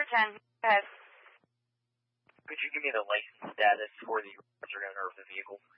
10. Go ahead. Could you give me the license status for the registered owner of the vehicle?